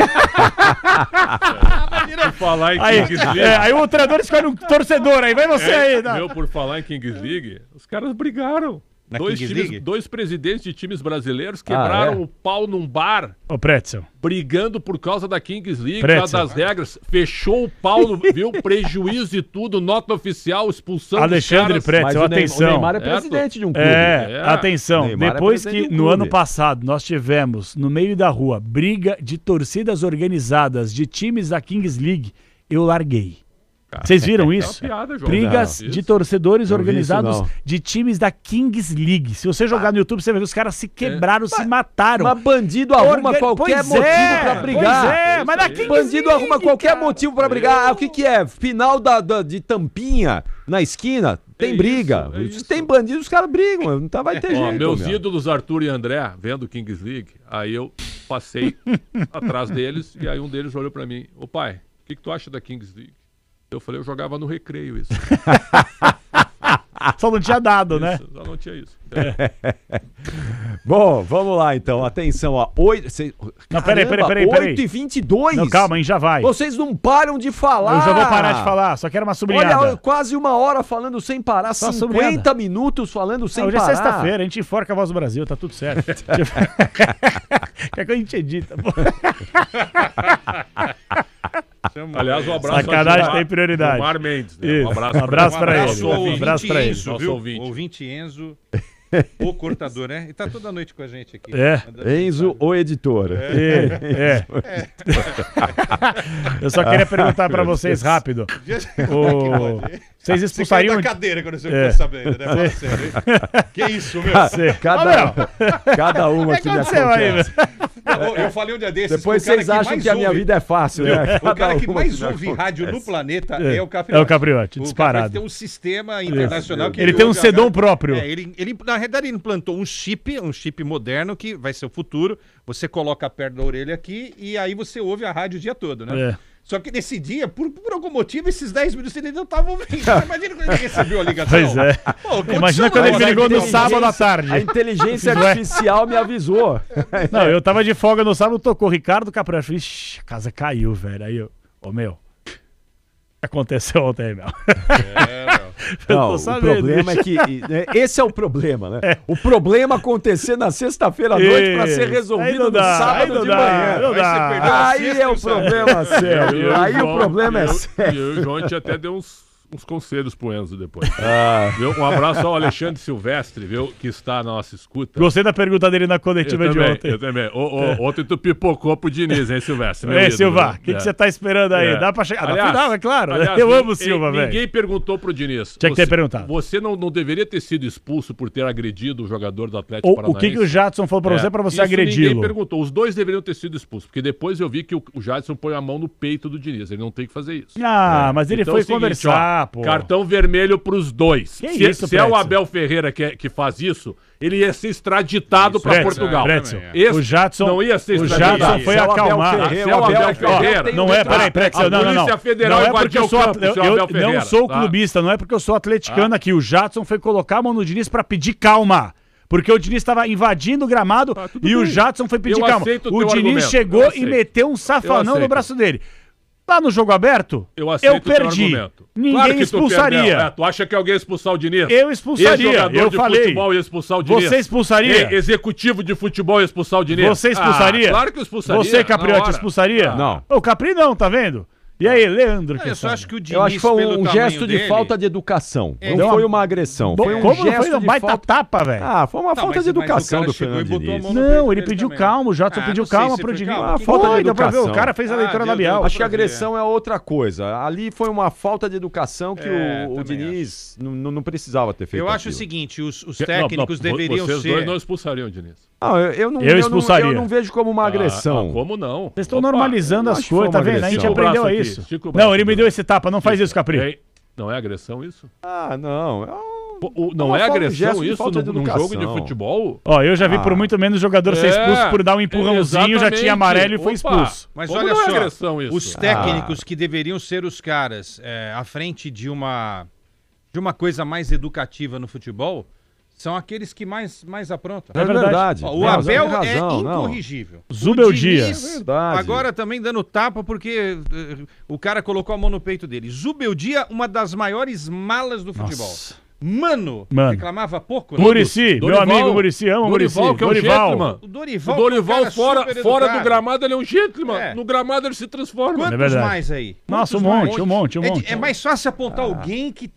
Speaker 2: Por falar em Kings League.
Speaker 3: Aí o treinador escolhe um torcedor. Aí vai você aí.
Speaker 2: Por falar em Kings League, os caras brigaram. Dois presidentes de times brasileiros quebraram o pau num bar.
Speaker 3: Ô, Pretzel.
Speaker 2: Brigando por causa da Kings League, por causa das regras. Fechou o pau, viu? Prejuízo e tudo, nota oficial, expulsão
Speaker 3: Alexandre Pretzel, atenção.
Speaker 1: O Neymar é presidente de um clube.
Speaker 3: Atenção. Depois que no ano passado nós tivemos, no meio da rua, briga de torcidas organizadas de times da Kings League, eu larguei. Vocês viram isso? Brigas de torcedores organizados de times da Kings League. Se você jogar no YouTube, você vai ver os caras se quebraram, se mataram.
Speaker 1: Mas bandido arruma qualquer motivo pra brigar.
Speaker 3: Mas na Kings
Speaker 1: bandido
Speaker 3: League,
Speaker 1: arruma qualquer motivo pra brigar. O que é? Final de tampinha na esquina, tem briga. Tem bandido, os caras brigam. Não vai ter jeito.
Speaker 2: Meus ídolos Arthur e André, vendo Kings League, aí eu passei atrás deles e aí um deles olhou pra mim. Ô pai, o que tu acha da Kings League? Eu falei, eu jogava no recreio isso.
Speaker 3: Só não tinha dado, né?
Speaker 2: Só não tinha isso.
Speaker 1: Bom, vamos lá então. Atenção, ó.
Speaker 3: Não, peraí.
Speaker 1: 8h22.
Speaker 3: Não, calma, a gente já vai.
Speaker 1: Vocês não param de falar.
Speaker 3: Eu já vou parar de falar, só quero uma sublinhada.
Speaker 1: Olha, quase 1 hora falando sem parar,
Speaker 3: Só
Speaker 1: 50 minutos falando sem parar.
Speaker 3: Hoje é sexta-feira, a gente enforca a Voz do Brasil, tá tudo certo. Quer que a gente edita, pô.
Speaker 2: Aliás, um abraço.
Speaker 3: Sacanagem tem prioridade.
Speaker 2: Mar Mendes. Né?
Speaker 3: Um abraço pra ele.
Speaker 4: Um abraço pra ele.
Speaker 2: Nosso ouvinte.
Speaker 4: Ouvinte Enzo, o cortador, né? E tá toda noite com a gente aqui.
Speaker 1: Enzo, o editor.
Speaker 3: Eu só queria perguntar pra vocês rápido. Vocês expulsariam...
Speaker 4: Você caiu da cadeira quando você ficou sabendo, né? Fala sério, hein? Que isso, meu?
Speaker 1: Cada uma que me acontece.
Speaker 4: Eu falei um dia desses.
Speaker 1: Depois vocês acham que a minha vida é fácil, né?
Speaker 4: O cara que mais ouve rádio no planeta é o Capriotti.
Speaker 3: É o Capriotti, disparado.
Speaker 4: Ele tem um sistema internacional que
Speaker 3: ele tem um sedom próprio.
Speaker 4: Ele, na realidade, ele implantou um chip moderno que vai ser o futuro. Você coloca perto da orelha aqui e aí você ouve a rádio o dia todo, né? Só que nesse dia, por algum motivo, esses 10 minutos ele não estava ouvindo. Imagina quando ele recebeu a ligação.
Speaker 3: Pois é. Pô, imagina quando ele me ligou no sábado à tarde.
Speaker 1: A inteligência artificial me avisou.
Speaker 3: Não, eu tava de folga no sábado, tocou Ricardo Capriotti. Falei, a casa caiu, velho. Aí eu, meu, o que aconteceu ontem, meu?
Speaker 1: Não, o problema é que... Esse é o problema, né? O problema acontecer na sexta-feira à noite pra ser resolvido no sábado de manhã. Aí é o problema sério. Aí o problema é sério.
Speaker 2: E o João até deu uns conselhos pro Enzo depois. Viu? Um abraço ao Alexandre Silvestre, viu? Que está na nossa escuta.
Speaker 3: Gostei da pergunta dele na coletiva de ontem.
Speaker 2: Eu também. Ontem tu pipocou pro Diniz, hein, Silvestre?
Speaker 3: Silva, o que você tá esperando aí? Dá pra chegar?
Speaker 2: Aliás,
Speaker 3: na final, é claro.
Speaker 2: Aliás,
Speaker 3: eu amo o Silva, velho.
Speaker 2: Ninguém perguntou pro Diniz.
Speaker 3: Tinha que ter perguntado.
Speaker 2: Você não deveria ter sido expulso por ter agredido o jogador do Atlético Paranaense?
Speaker 3: O que o Jadson falou pra você agredi-lo?
Speaker 2: Ninguém perguntou. Os dois deveriam ter sido expulsos, porque depois eu vi que o Jadson põe a mão no peito do Diniz. Ele não tem que fazer isso.
Speaker 3: Mas ele
Speaker 2: então,
Speaker 3: foi conversar, pô.
Speaker 2: Cartão vermelho pros dois. Se é o Abel Ferreira que faz isso, ele ia ser extraditado para Portugal.
Speaker 3: O Jadson
Speaker 2: não ia ser extraditado.
Speaker 3: O Jadson foi acalmar.
Speaker 2: Se é o Abel Ferreira...
Speaker 3: Não é, peraí, não.
Speaker 2: Polícia Federal invadiu o campo,
Speaker 3: eu não sou clubista, não é porque eu sou atleticano aqui. O Jadson foi colocar a mão no Diniz para pedir calma. Porque o Diniz estava invadindo o gramado e o Jadson foi pedir calma. O Diniz chegou e meteu um safanão no braço dele. Lá no jogo aberto, eu perdi. Ninguém expulsaria.
Speaker 2: Tu acha que alguém ia expulsar o Diniz?
Speaker 3: Eu expulsaria. Eu falei.
Speaker 2: Futebol ia expulsar o Diniz.
Speaker 3: Você expulsaria?
Speaker 2: Executivo de futebol ia expulsar o Diniz.
Speaker 3: Você expulsaria?
Speaker 2: Claro que eu expulsaria.
Speaker 3: Você, Capriotti, expulsaria?
Speaker 1: Não.
Speaker 3: O Capri não, tá vendo? E aí, Leandro?
Speaker 4: Eu só acho que o Diniz,
Speaker 1: eu acho que foi um gesto de falta de educação. Não foi uma agressão. Foi um gesto de
Speaker 3: baita tapa, velho.
Speaker 1: Foi uma falta de educação do Fernando Diniz.
Speaker 3: Não, ele pediu calma. O Jadson pediu calma pro Diniz.
Speaker 1: Falta de educação.
Speaker 3: O cara fez a leitura labial.
Speaker 1: Acho que agressão é outra coisa. Ali foi uma falta de educação que o Diniz não precisava ter feito.
Speaker 4: Eu acho o seguinte, os técnicos deveriam ser...
Speaker 2: Vocês dois não expulsariam o Diniz.
Speaker 3: Eu expulsaria.
Speaker 1: Eu não vejo como uma agressão.
Speaker 2: Como não?
Speaker 3: Vocês estão normalizando as coisas, tá vendo? A gente aprendeu a isso. Não, ele me deu esse tapa, não faz isso, Capri.
Speaker 2: Não é agressão isso?
Speaker 1: Não.
Speaker 2: Não é agressão isso num jogo de futebol?
Speaker 3: Eu já vi por muito menos jogador ser expulso por dar um empurrãozinho, já tinha amarelo e foi expulso.
Speaker 4: Mas olha só, os técnicos que deveriam ser os caras à frente de uma coisa mais educativa no futebol são aqueles que mais aprontam.
Speaker 1: É verdade.
Speaker 4: O Abel é incorrigível.
Speaker 3: Zubeldia.
Speaker 4: Agora também dando tapa porque o cara colocou a mão no peito dele. Zubeldia, uma das maiores malas do futebol. Mano, reclamava pouco, né?
Speaker 3: Muricy, meu amigo Muricy, amo o Muricy.
Speaker 2: Que é um gentleman.
Speaker 4: O Dorival
Speaker 2: fora do gramado, ele é um gentleman. No gramado ele se transforma.
Speaker 4: Quantos mais aí?
Speaker 3: Nossa, um monte.
Speaker 4: É mais fácil apontar alguém que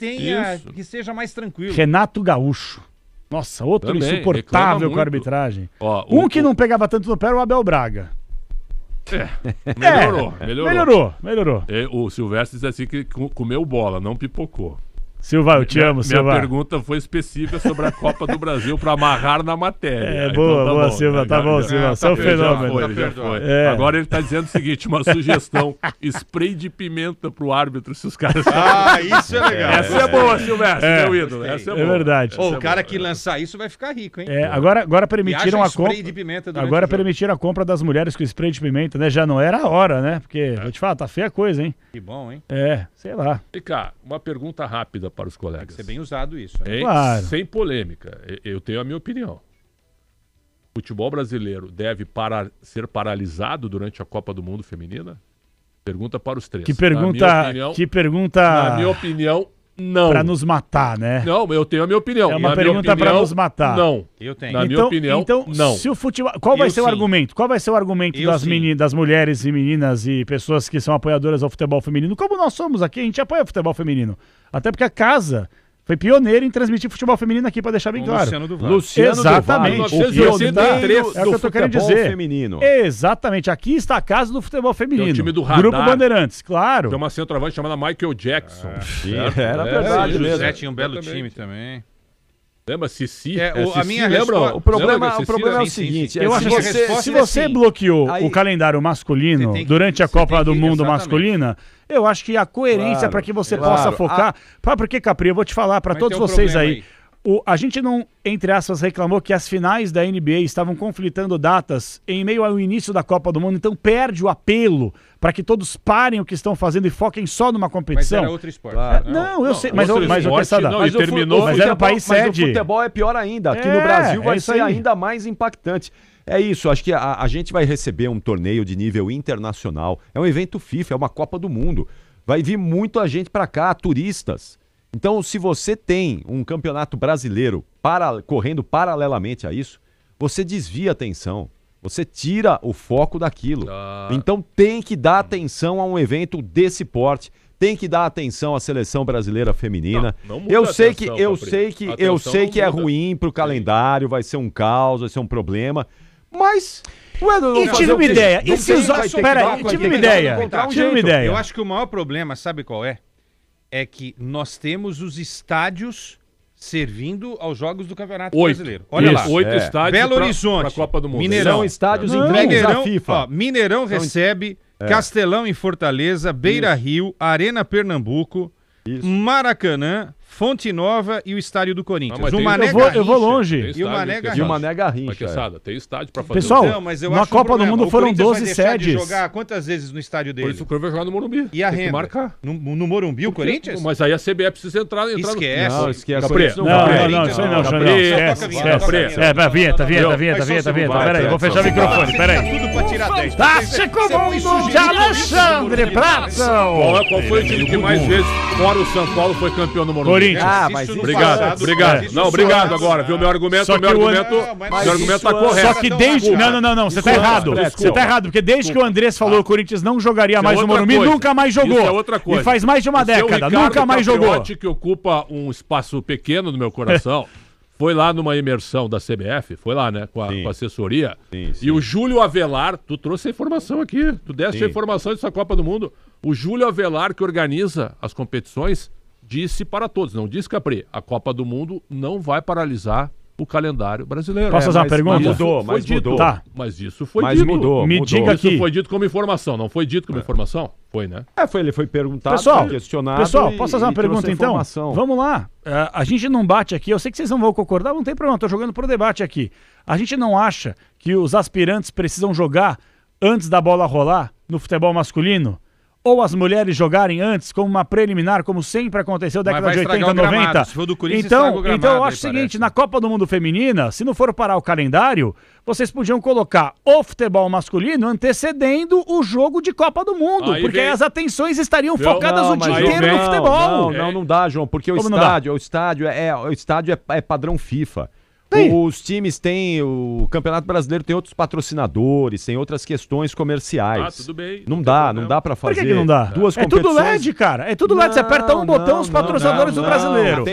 Speaker 4: seja mais tranquilo.
Speaker 3: Renato Gaúcho. Nossa, outro também, insuportável com a arbitragem. Que não pegava tanto no pé era o Abel Braga. Melhorou.
Speaker 2: O Silvestre diz assim que comeu bola, não pipocou.
Speaker 3: Silva, eu te amo, Silva.
Speaker 2: Minha pergunta foi específica sobre a Copa do Brasil para amarrar na matéria.
Speaker 3: Boa, Silva, tá bom, Silva. Seu fenômeno.
Speaker 2: Já foi. Agora ele tá dizendo o seguinte, uma sugestão, spray de pimenta pro árbitro, se os caras...
Speaker 4: isso é legal.
Speaker 2: Essa é boa, Silvestre, meu ídolo. Essa é boa.
Speaker 3: É verdade.
Speaker 4: O cara que lançar isso vai ficar rico, hein?
Speaker 3: Agora permitiram a compra... Agora permitiram a compra das mulheres com spray de pimenta, né? Já não era a hora, né? Porque, vou te falar, tá feia a coisa, hein?
Speaker 4: Que bom, hein?
Speaker 3: Sei lá.
Speaker 2: E cá, uma pergunta rápida para os colegas.
Speaker 4: Tem que ser bem usado isso.
Speaker 3: Claro.
Speaker 2: Sem polêmica. Eu tenho a minha opinião. O futebol brasileiro deve ser paralisado durante a Copa do Mundo Feminina? Pergunta para os três.
Speaker 3: Que pergunta...
Speaker 2: Na minha opinião, não.
Speaker 3: Pra nos matar, né?
Speaker 2: Não, eu tenho a minha opinião.
Speaker 3: É uma pergunta pra nos matar.
Speaker 2: Não.
Speaker 4: Eu tenho.
Speaker 2: Na minha opinião,
Speaker 3: então,
Speaker 2: não.
Speaker 3: Se o futebol... Qual vai ser o argumento? Qual vai ser o argumento das mulheres e meninas e pessoas que são apoiadoras ao futebol feminino? Como nós somos aqui, a gente apoia o futebol feminino. Até porque a casa foi pioneiro em transmitir futebol feminino aqui, pra deixar bem claro.
Speaker 4: Luciano Duval.
Speaker 3: Exatamente.
Speaker 1: O pioneiro
Speaker 3: é o que eu tô querendo dizer.
Speaker 1: Feminino.
Speaker 3: Exatamente. Aqui está a casa do futebol feminino.
Speaker 2: Tem o time do Radar.
Speaker 3: Grupo Bandeirantes, claro.
Speaker 2: Tem uma centroavante chamada Michael Jackson.
Speaker 1: Era verdade mesmo.
Speaker 4: José tinha um belo time também.
Speaker 2: Lembra Cici?
Speaker 4: A minha
Speaker 2: lembra?
Speaker 1: O problema é o seguinte.
Speaker 3: Eu acho que se você bloqueou o calendário masculino durante a Copa do Mundo masculina, eu acho que a coerência para que você possa focar... Porque, Capri, eu vou te falar para todos vocês aí. A gente não, entre aspas, reclamou que as finais da NBA estavam conflitando datas em meio ao início da Copa do Mundo, então perde o apelo para que todos parem o que estão fazendo e foquem só numa competição.
Speaker 4: Mas era outro esporte.
Speaker 1: Claro.
Speaker 3: Não, eu sei, mas
Speaker 1: o futebol é pior ainda. Aqui no Brasil vai ser ainda mais impactante. É isso, acho que a gente vai receber um torneio de nível internacional. É um evento FIFA, é uma Copa do Mundo. Vai vir muita gente para cá, turistas. Então, se você tem um campeonato brasileiro correndo paralelamente a isso, você desvia a atenção, você tira o foco daquilo. Então, tem que dar atenção a um evento desse porte, tem que dar atenção à seleção brasileira feminina. Eu sei que é ruim pro calendário, vai ser um caos, vai ser um problema, mas...
Speaker 3: tive uma ideia. E se usar... Peraí, tive uma ideia.
Speaker 4: Eu acho que o maior problema, sabe qual é? É que nós temos os estádios servindo aos jogos do Campeonato Brasileiro. Olha lá.
Speaker 2: 8 estádios
Speaker 4: Belo Horizonte,
Speaker 2: pra Copa do Mundo.
Speaker 4: Mineirão.
Speaker 1: São estádios entregues à FIFA.
Speaker 4: Mineirão recebe, Castelão em Fortaleza, Beira Rio, Arena Pernambuco, Maracanã, Fonte Nova e o estádio do Corinthians.
Speaker 3: Eu vou longe.
Speaker 4: E o Mané Garrincha.
Speaker 2: Tem estádio pra fazer.
Speaker 3: Pessoal, na Copa do Mundo foram 12 sedes.
Speaker 4: Jogar quantas vezes no estádio dele?
Speaker 2: Por isso que o Corinthians vai jogar no Morumbi.
Speaker 4: E a
Speaker 2: renda?
Speaker 4: Marcar. No Morumbi, o Corinthians?
Speaker 2: Mas aí a CBF precisa entrar
Speaker 4: Esquece.
Speaker 1: Não, esquece.
Speaker 3: Não, isso aí não. Vinheta. Peraí, vou fechar o microfone, peraí.
Speaker 4: Tudo pra tirar 10.
Speaker 3: Tático Mundo de Alexandre Prato.
Speaker 2: Qual foi o time que mais vezes, fora o São Paulo, foi campeão no Morumbi?
Speaker 3: Corinthians.
Speaker 2: Obrigado. Não, obrigado agora, viu? Meu argumento tá correto.
Speaker 3: Só que desde... Não, você tá errado. Você tá errado, porque desde que o Andrés falou que o Corinthians não jogaria mais no Morumbi, nunca mais jogou.
Speaker 2: Isso é outra coisa.
Speaker 3: E faz mais de uma década, nunca mais jogou.
Speaker 2: Que ocupa um espaço pequeno no meu coração, foi lá numa imersão da CBF, foi lá, né, com a assessoria. Sim. E o Júlio Avelar, tu trouxe a informação aqui, tu deste a informação dessa Copa do Mundo. O Júlio Avelar, que organiza as competições, disse para todos, não disse, Capri, a Copa do Mundo não vai paralisar o calendário brasileiro.
Speaker 3: Posso fazer uma pergunta?
Speaker 1: Mudou.
Speaker 2: Tá. Mas isso foi dito.
Speaker 1: Mudou.
Speaker 3: Diga aqui.
Speaker 2: Isso foi dito como informação, não foi dito como informação? Foi, né?
Speaker 1: Ele foi perguntado, questionado.
Speaker 3: Pessoal, posso fazer uma pergunta então? Vamos lá. A gente não bate aqui, eu sei que vocês não vão concordar, não tem problema, estou jogando pro debate aqui. A gente não acha que os aspirantes precisam jogar antes da bola rolar no futebol masculino? Ou as mulheres jogarem antes, como uma preliminar, como sempre aconteceu na década de 80, 90.
Speaker 4: Se for do Corinthians,
Speaker 3: então eu acho o seguinte, na Copa do Mundo Feminina, se não for parar o calendário, vocês podiam colocar o futebol masculino antecedendo o jogo de Copa do Mundo, porque aí as atenções estariam focadas o dia inteiro no futebol.
Speaker 1: Não dá, João, porque o estádio é padrão FIFA. Os times têm, o Campeonato Brasileiro tem outros patrocinadores, tem outras questões comerciais.
Speaker 2: Tudo bem.
Speaker 1: Não dá pra fazer.
Speaker 3: Por que não dá?
Speaker 1: Duas
Speaker 3: competições. É tudo LED, cara. É tudo LED. Você aperta um botão, os patrocinadores do brasileiro.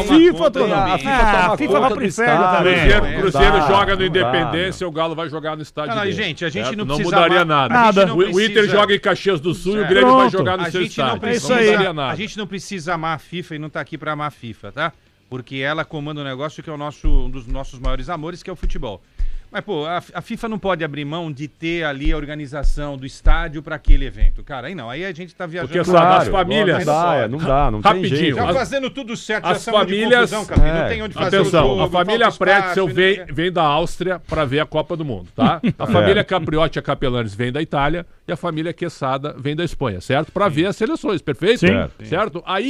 Speaker 1: A
Speaker 3: FIFA vai pro inferno também.
Speaker 2: Cruzeiro joga no Independência, o Galo vai jogar no estádio dele.
Speaker 4: Gente, a gente não
Speaker 2: precisa... Não mudaria nada. O Inter joga em Caxias do Sul e o Grêmio vai jogar no seu estádio.
Speaker 3: Não mudaria
Speaker 4: nada. A gente não precisa amar a FIFA e não tá aqui pra amar a FIFA, tá? Porque ela comanda um negócio que é um dos nossos maiores amores, que é o futebol. Mas, a FIFA não pode abrir mão de ter ali a organização do estádio para aquele evento. Cara, aí não, aí a gente tá viajando...
Speaker 2: Porque as famílias...
Speaker 1: Não tem jeito.
Speaker 4: Já fazendo tudo certo,
Speaker 2: as famílias...
Speaker 4: Não tem onde fazer
Speaker 2: Atenção, o jogo, a família Pretzel vem da Áustria para ver a Copa do Mundo, tá? A família Capriotti e Capelanes vem da Itália e a família Quesada vem da Espanha, certo? Para ver as seleções, perfeito?
Speaker 3: Sim.
Speaker 2: Certo? Aí...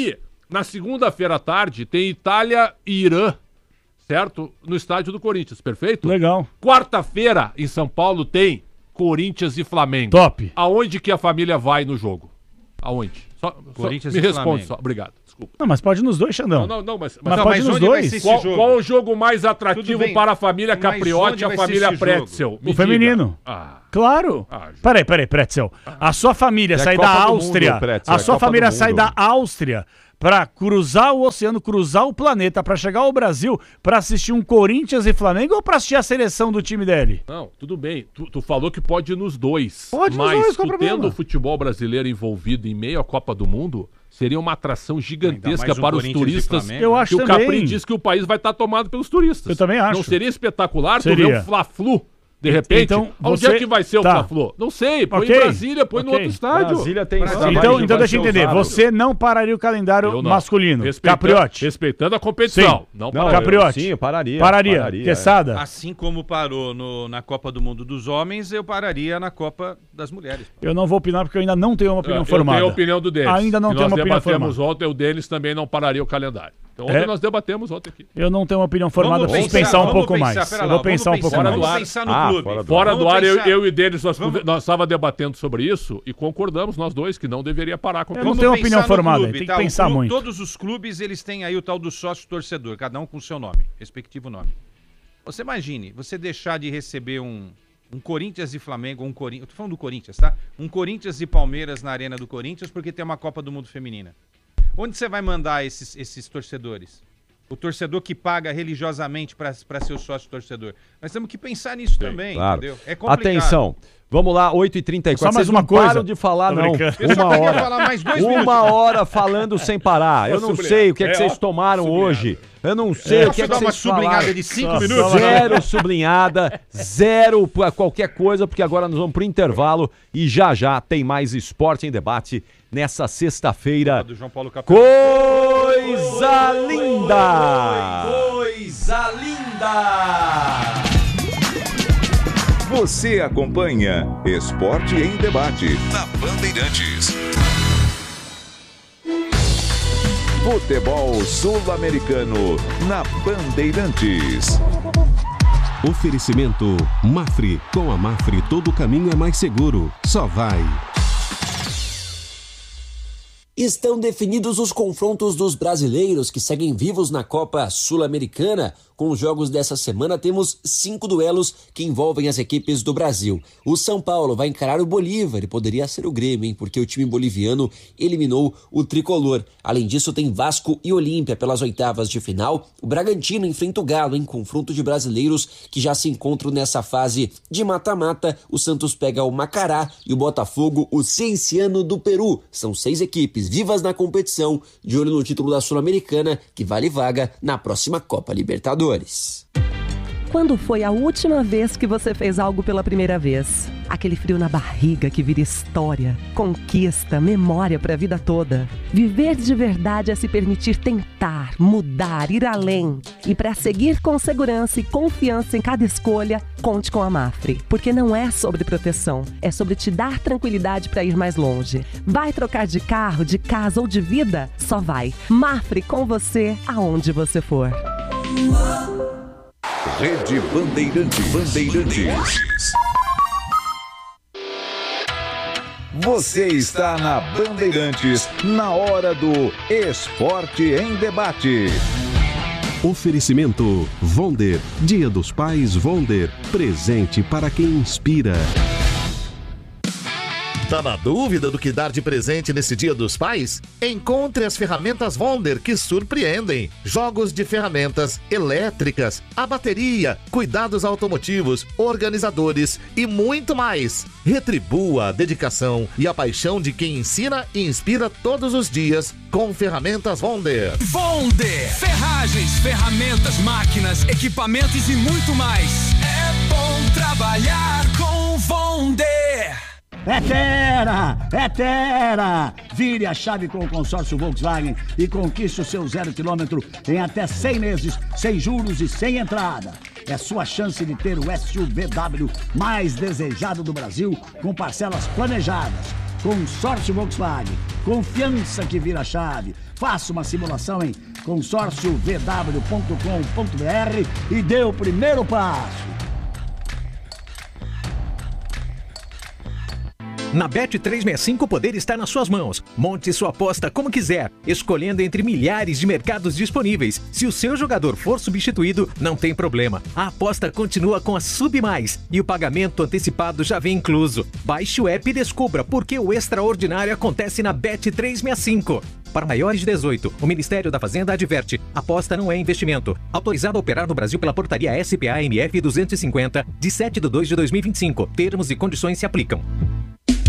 Speaker 2: Na segunda-feira à tarde tem Itália e Irã, certo? No estádio do Corinthians, perfeito?
Speaker 3: Legal.
Speaker 2: Quarta-feira, em São Paulo, tem Corinthians e Flamengo.
Speaker 3: Top.
Speaker 2: Aonde que a família vai no jogo? Aonde?
Speaker 4: Corinthians
Speaker 2: me
Speaker 4: e
Speaker 2: responde
Speaker 4: Flamengo.
Speaker 2: só. Obrigado. Desculpa.
Speaker 3: Não, mas pode ir nos dois, Xandão.
Speaker 2: Mas
Speaker 3: pode ir nos
Speaker 4: onde vai
Speaker 3: dois.
Speaker 4: ser esse
Speaker 2: Qual
Speaker 4: jogo?
Speaker 2: o jogo mais atrativo
Speaker 4: bem,
Speaker 2: para a família
Speaker 4: mas
Speaker 2: Capriotti
Speaker 4: onde
Speaker 2: e a
Speaker 4: vai ser
Speaker 2: família
Speaker 4: esse
Speaker 2: Pretzel?
Speaker 3: O feminino. Claro. Peraí, Pretzel. A sua família sai
Speaker 1: Copa
Speaker 3: da
Speaker 1: do
Speaker 3: Áustria.
Speaker 1: Mundo, Pretzel,
Speaker 3: A sua
Speaker 1: Copa
Speaker 3: família
Speaker 1: do
Speaker 3: sai
Speaker 1: Mundo.
Speaker 3: da Áustria pra cruzar o oceano, cruzar o planeta, pra chegar ao Brasil, pra assistir um Corinthians e Flamengo ou pra assistir a seleção do time dele?
Speaker 2: Não, tudo bem. Tu falou que pode ir nos dois.
Speaker 3: Pode ir nos
Speaker 2: mas
Speaker 3: dois, qual o
Speaker 2: tu
Speaker 3: problema?
Speaker 2: tendo o futebol brasileiro envolvido em meio à Copa do Mundo, seria uma atração
Speaker 4: Ainda
Speaker 2: gigantesca
Speaker 4: mais
Speaker 2: para os
Speaker 4: Corinthians e
Speaker 2: turistas.
Speaker 4: Flamengo.
Speaker 3: Eu acho
Speaker 2: que o
Speaker 3: também.
Speaker 2: Capri diz que o país vai estar tomado pelos turistas.
Speaker 3: Eu também acho.
Speaker 2: Não seria espetacular tu
Speaker 3: Seria.
Speaker 2: ver um Fla-Flu? De repente,
Speaker 3: Então,
Speaker 2: onde
Speaker 3: você-
Speaker 2: é que vai ser o
Speaker 3: tá.
Speaker 2: Fla-Flu? Não sei, põe
Speaker 3: Ok.
Speaker 2: em Brasília, põe no
Speaker 3: Ok.
Speaker 2: outro estádio.
Speaker 1: Brasília tem
Speaker 3: Então deixa eu entender. Você não pararia o calendário
Speaker 2: Eu não.
Speaker 3: masculino.
Speaker 2: Respeitando-
Speaker 3: Capriotti.
Speaker 2: Respeitando a competição.
Speaker 3: Sim.
Speaker 2: Não,
Speaker 1: Não,
Speaker 2: para-
Speaker 3: Capriotti.
Speaker 1: Sim, eu pararia.
Speaker 3: Pararia. Quesada.
Speaker 4: Assim como parou na Copa do Mundo dos Homens, eu pararia na Copa das Mulheres.
Speaker 3: Eu não vou opinar porque eu ainda não tenho uma opinião
Speaker 2: Eu
Speaker 3: formada.
Speaker 2: tenho a opinião do Denis.
Speaker 3: Ainda não
Speaker 2: que
Speaker 3: tenho
Speaker 2: nós
Speaker 3: uma opinião
Speaker 2: debatemos
Speaker 3: formada.
Speaker 2: ontem, o Denis também não pararia o calendário. Então ontem
Speaker 3: É?
Speaker 2: nós debatemos ontem aqui.
Speaker 3: Eu não tenho uma opinião formada,
Speaker 4: Vamos
Speaker 3: preciso
Speaker 4: pensar,
Speaker 3: pensar um
Speaker 4: vamos
Speaker 3: pouco
Speaker 4: pensar,
Speaker 3: mais.
Speaker 4: pera
Speaker 3: Eu
Speaker 4: lá,
Speaker 3: vou pensar um
Speaker 4: vamos
Speaker 3: pouco
Speaker 2: pensar,
Speaker 3: mais.
Speaker 4: Vamos pensar no
Speaker 1: Ah,
Speaker 4: clube.
Speaker 1: fora do ar.
Speaker 2: Fora
Speaker 4: Vamos
Speaker 2: do ar,
Speaker 4: pensar.
Speaker 2: eu e Denis, nós
Speaker 4: Vamos-
Speaker 2: estávamos debatendo sobre isso e concordamos nós dois que não deveria parar com
Speaker 3: Eu não
Speaker 4: Vamos
Speaker 3: tenho
Speaker 4: pensar
Speaker 3: opinião
Speaker 4: no
Speaker 3: formada,
Speaker 4: clube,
Speaker 3: tem que
Speaker 4: tá?
Speaker 3: pensar muito.
Speaker 4: Todos os clubes, eles têm aí o tal do sócio-torcedor, cada um com o seu nome, respectivo nome. Você imagine, você deixar de receber um Corinthians e Flamengo, eu tô falando do Corinthians, tá? Um Corinthians e Palmeiras na Arena do Corinthians porque tem uma Copa do Mundo Feminina. Onde você vai mandar esses torcedores? O torcedor que paga religiosamente para ser o sócio-torcedor. Nós temos que pensar nisso também,
Speaker 1: Claro.
Speaker 4: entendeu? É complicado.
Speaker 1: Atenção. Vamos lá, 8h34.
Speaker 3: Só mais
Speaker 1: Vocês
Speaker 3: uma
Speaker 1: não
Speaker 3: coisa.
Speaker 1: param de falar,
Speaker 3: Tô
Speaker 1: não.
Speaker 3: brincando.
Speaker 4: Eu só
Speaker 1: Uma
Speaker 4: queria
Speaker 1: hora.
Speaker 4: falar mais 2 minutos.
Speaker 1: Uma hora falando sem parar. Eu não
Speaker 2: sublinhado.
Speaker 1: sei o que é que
Speaker 2: É,
Speaker 1: vocês
Speaker 2: ó,
Speaker 1: tomaram
Speaker 2: sublinhado.
Speaker 1: hoje. Eu não sei o que é que
Speaker 4: Posso dar uma
Speaker 1: vocês
Speaker 4: sublinhada
Speaker 1: falaram.
Speaker 4: de 5
Speaker 3: Só-
Speaker 4: minutos?
Speaker 3: só-
Speaker 1: Zero sublinhada, zero pra qualquer coisa, porque agora nós vamos pro intervalo e já tem mais Esporte em Debate nessa sexta-feira.
Speaker 4: Do João Paulo Capello.
Speaker 1: Coisa linda! Coisa linda!
Speaker 5: Você acompanha Esporte em Debate na Bandeirantes. Futebol sul-americano na Bandeirantes.
Speaker 6: Oferecimento Mafre. Com a Mafre todo caminho é mais seguro. Só vai.
Speaker 7: Estão definidos os confrontos dos brasileiros que seguem vivos na Copa Sul-Americana. Com os jogos dessa semana, temos 5 duelos que envolvem as equipes do Brasil. O São Paulo vai encarar o Bolívar e poderia ser o Grêmio, hein? Porque o time boliviano eliminou o tricolor. Além disso, tem Vasco e Olímpia pelas oitavas de final. O Bragantino enfrenta o Galo em confronto de brasileiros que já se encontram nessa fase de mata-mata. O Santos pega o Macará e o Botafogo, o Cienciano do Peru. São 6 equipes vivas na competição, de olho no título da Sul-Americana, que vale vaga na próxima Copa Libertadores.
Speaker 8: Quando foi a última vez que você fez algo pela primeira vez? Aquele frio na barriga que vira história, conquista, memória para a vida toda. Viver de verdade é se permitir tentar, mudar, ir além. E para seguir com segurança e confiança em cada escolha, conte com a Mafre. Porque não é sobre proteção, é sobre te dar tranquilidade para ir mais longe. Vai trocar de carro, de casa ou de vida? Só vai. Mafre com você, aonde você for.
Speaker 5: Rede Bandeirantes. Você está na Bandeirantes, na hora do Esporte em Debate.
Speaker 6: Oferecimento Vonder. Dia dos Pais Vonder. Presente para quem inspira.
Speaker 9: Tá na dúvida do que dar de presente nesse Dia dos Pais? Encontre as ferramentas Wonder que surpreendem. Jogos de ferramentas elétricas, a bateria, cuidados automotivos, organizadores e muito mais. Retribua a dedicação e a paixão de quem ensina e inspira todos os dias com ferramentas Wonder.
Speaker 10: Wonder! Ferragens, ferramentas, máquinas, equipamentos e muito mais. É bom trabalhar com Wonder!
Speaker 11: É Terra! Vire a chave com o consórcio Volkswagen e conquiste o seu 0 km em até 100 meses, sem juros e sem entrada. É sua chance de ter o SUVW mais desejado do Brasil, com parcelas planejadas. Consórcio Volkswagen. Confiança que vira chave. Faça uma simulação em consórciovw.com.br e dê o primeiro passo.
Speaker 12: Na Bet365 o poder está nas suas mãos. Monte sua aposta como quiser, escolhendo entre milhares de mercados disponíveis. Se o seu jogador for substituído, não tem problema. A aposta continua com a Sub Mais e o pagamento antecipado já vem incluso. Baixe o app e descubra por que o extraordinário acontece na Bet365. Para maiores de 18, o Ministério da Fazenda adverte: aposta não é investimento. Autorizado a operar no Brasil pela portaria SPA-MF 250, de 7/2/2025. Termos e condições se aplicam.